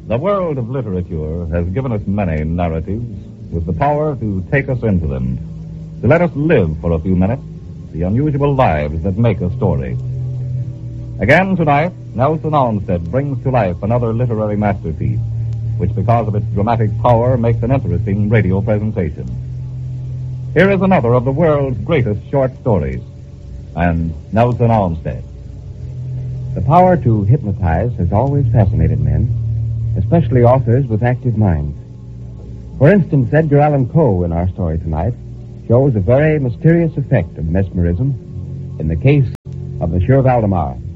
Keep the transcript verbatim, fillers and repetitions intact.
The world of literature has given us many narratives with the power to take us into them, to let us live for a few minutes the unusual lives that make a story. Again tonight, Nelson Olmsted brings to life another literary masterpiece, which because of its dramatic power makes an interesting radio presentation. Here is another of the world's greatest short stories, and Nelson Olmsted. The power to hypnotize has always fascinated men, especially authors with active minds. For instance, Edgar Allan Poe in our story tonight shows a very mysterious effect of mesmerism in the case of Monsieur Valdemar.